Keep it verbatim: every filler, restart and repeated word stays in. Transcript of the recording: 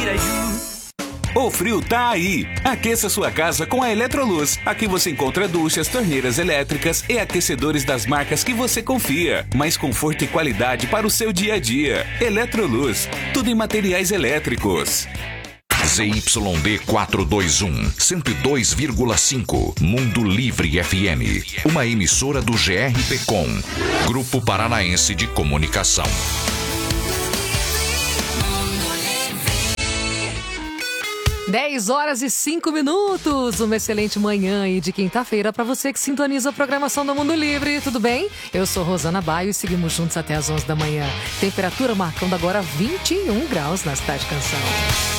O frio tá aí. Aqueça sua casa com a Eletroluz. Aqui você encontra duchas, torneiras elétricas e aquecedores das marcas que você confia. Mais conforto e qualidade para o seu dia a dia. Eletroluz. Tudo em materiais elétricos. Z Y D quatrocentos e vinte e um, cento e dois vírgula cinco, Mundo Livre F M. Uma emissora do G R P Com, Grupo Paranaense de Comunicação. dez horas e cinco minutos, uma excelente manhã e de quinta-feira para você que sintoniza a programação do Mundo Livre, tudo bem? Eu sou Rosana Baio e seguimos juntos até as onze da manhã. Temperatura marcando agora vinte e um graus na Cidade Canção.